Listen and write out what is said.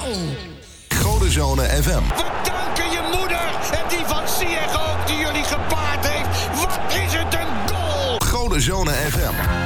goal. Godenzone FM. We danken je moeder en die van Ziyech ook die jullie gepaard heeft. Wat is het een goal! Godenzone FM.